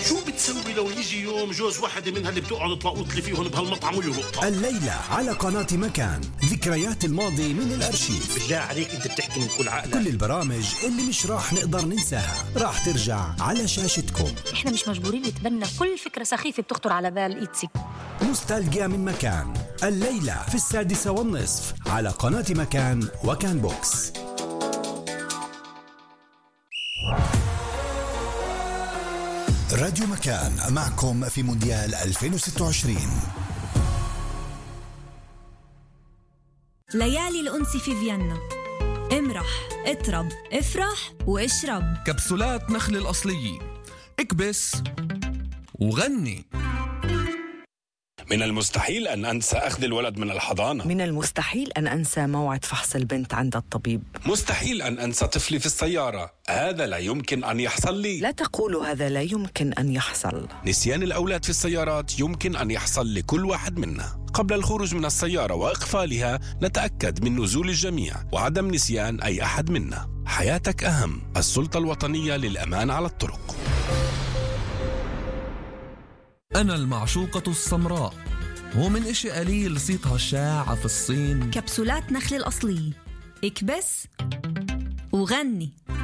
شو بتسوي لو يجي يوم جوز واحدة منها اللي بتقعد تلاقوط لي فيهم بهالمطعم ويهبطها؟ الليلة على قناة مكان، ذكريات الماضي من الأرشيف. بالله عليك أنت بتحكي من كل عقلك. كل البرامج اللي مش راح نقدر ننساها راح ترجع على شاشتكم. احنا مش مجبورين نتبنى كل فكرة سخيفة بتخطر على بال إيتسي. نوستالجيا من مكان، الليلة في 6:30 على قناة مكان وكان بوكس. راديو مكان معكم في مونديال 2026. ليالي الأنس في فيينا. امرح، اطرب، افرح واشرب كبسولات نخل الأصلية، اكبس وغني. من المستحيل أن أنسى أخذ الولد من الحضانة. من المستحيل أن أنسى موعد فحص البنت عند الطبيب. مستحيل أن أنسى طفلي في السيارة، هذا لا يمكن أن يحصل لي. لا تقول هذا لا يمكن أن يحصل. نسيان الأولاد في السيارات يمكن أن يحصل لكل واحد منا. قبل الخروج من السيارة وإقفالها نتأكد من نزول الجميع وعدم نسيان أي أحد منا. حياتك أهم. السلطة الوطنية للأمان على الطرق. أنا المعشوقة السمراء، ومن إشي قليل صيتها الشائعة في الصين. كبسولات نخل الأصلية، اكبس وغني.